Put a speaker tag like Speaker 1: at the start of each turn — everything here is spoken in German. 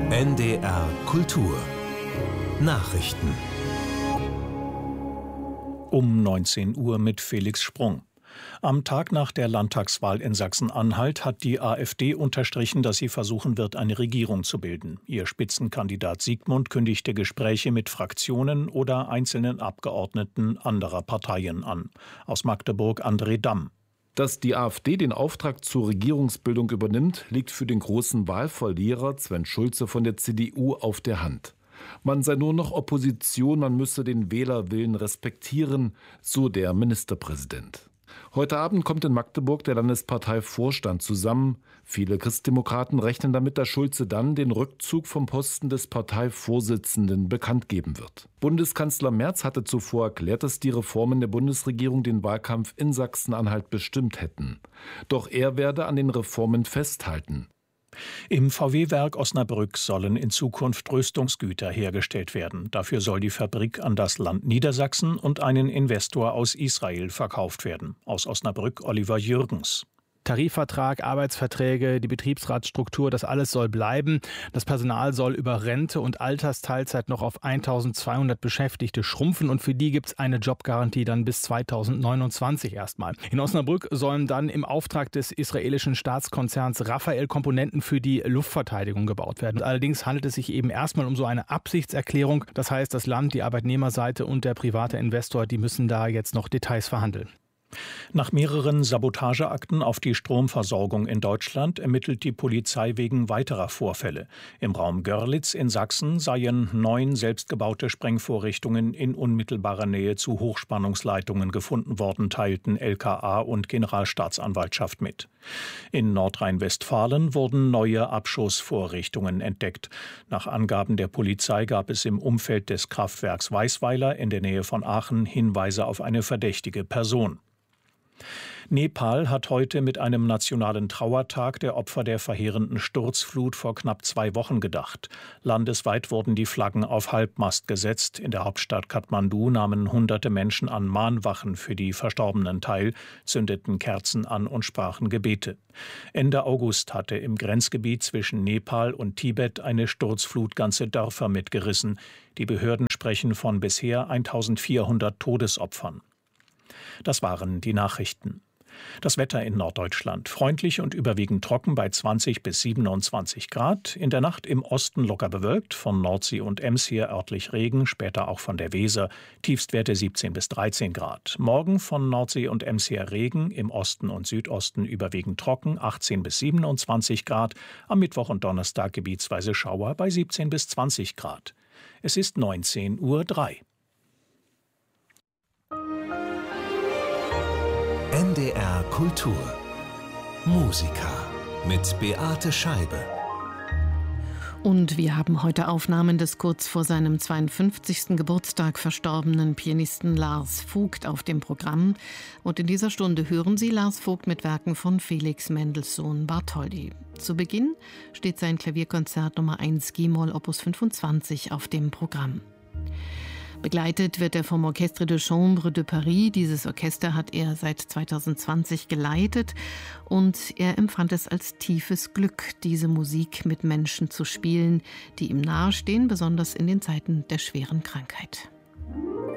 Speaker 1: NDR Kultur Nachrichten
Speaker 2: um 19 Uhr mit Felix Sprung. Am Tag nach der Landtagswahl in Sachsen-Anhalt hat die AfD unterstrichen, dass sie versuchen wird, eine Regierung zu bilden. Ihr Spitzenkandidat Siegmund kündigte Gespräche mit Fraktionen oder einzelnen Abgeordneten anderer Parteien an. Aus Magdeburg André Damm.
Speaker 3: Dass die AfD den Auftrag zur Regierungsbildung übernimmt, liegt für den großen Wahlverlierer Sven Schulze von der CDU auf der Hand. Man sei nur noch Opposition, man müsse den Wählerwillen respektieren, so der Ministerpräsident. Heute Abend kommt in Magdeburg der Landesparteivorstand zusammen. Viele Christdemokraten rechnen damit, dass Schulze dann den Rückzug vom Posten des Parteivorsitzenden bekannt geben wird. Bundeskanzler Merz hatte zuvor erklärt, dass die Reformen der Bundesregierung den Wahlkampf in Sachsen-Anhalt bestimmt hätten. Doch er werde an den Reformen festhalten.
Speaker 2: Im VW-Werk Osnabrück sollen in Zukunft Rüstungsgüter hergestellt werden. Dafür soll die Fabrik an das Land Niedersachsen und einen Investor aus Israel verkauft werden. Aus Osnabrück Oliver Jürgens.
Speaker 4: Tarifvertrag, Arbeitsverträge, die Betriebsratsstruktur, das alles soll bleiben. Das Personal soll über Rente und Altersteilzeit noch auf 1200 Beschäftigte schrumpfen und für die gibt es eine Jobgarantie dann bis 2029 erstmal. In Osnabrück sollen dann im Auftrag des israelischen Staatskonzerns Rafael Komponenten für die Luftverteidigung gebaut werden. Allerdings handelt es sich eben erstmal um so eine Absichtserklärung. Das heißt, das Land, die Arbeitnehmerseite und der private Investor, die müssen da jetzt noch Details verhandeln.
Speaker 2: Nach mehreren Sabotageakten auf die Stromversorgung in Deutschland ermittelt die Polizei wegen weiterer Vorfälle. Im Raum Görlitz in Sachsen seien 9 selbstgebaute Sprengvorrichtungen in unmittelbarer Nähe zu Hochspannungsleitungen gefunden worden, teilten LKA und Generalstaatsanwaltschaft mit. In Nordrhein-Westfalen wurden neue Abschussvorrichtungen entdeckt. Nach Angaben der Polizei gab es im Umfeld des Kraftwerks Weißweiler in der Nähe von Aachen Hinweise auf eine verdächtige Person. Nepal hat heute mit einem nationalen Trauertag der Opfer der verheerenden Sturzflut vor knapp 2 Wochen gedacht. Landesweit wurden die Flaggen auf Halbmast gesetzt. In der Hauptstadt Kathmandu nahmen hunderte Menschen an Mahnwachen für die Verstorbenen teil, zündeten Kerzen an und sprachen Gebete. Ende August hatte im Grenzgebiet zwischen Nepal und Tibet eine Sturzflut ganze Dörfer mitgerissen. Die Behörden sprechen von bisher 1400 Todesopfern. Das waren die Nachrichten. Das Wetter in Norddeutschland. Freundlich und überwiegend trocken bei 20 bis 27 Grad. In der Nacht im Osten locker bewölkt, von Nordsee und Ems her örtlich Regen, später auch von der Weser. Tiefstwerte 17 bis 13 Grad. Morgen von Nordsee und Ems her Regen, im Osten und Südosten überwiegend trocken, 18 bis 27 Grad. Am Mittwoch und Donnerstag gebietsweise Schauer bei 17 bis 20 Grad. Es ist 19:03 Uhr.
Speaker 1: NDR Kultur Musica mit Beate Scheibe.
Speaker 5: Und wir haben heute Aufnahmen des kurz vor seinem 52. Geburtstag verstorbenen Pianisten Lars Vogt auf dem Programm. Und in dieser Stunde hören Sie Lars Vogt mit Werken von Felix Mendelssohn Bartholdy. Zu Beginn steht sein Klavierkonzert Nummer 1 G-Moll Opus 25 auf dem Programm. Begleitet wird er vom Orchestre de Chambre de Paris. Dieses Orchester hat er seit 2020 geleitet und er empfand es als tiefes Glück, diese Musik mit Menschen zu spielen, die ihm nahestehen, besonders in den Zeiten der schweren Krankheit.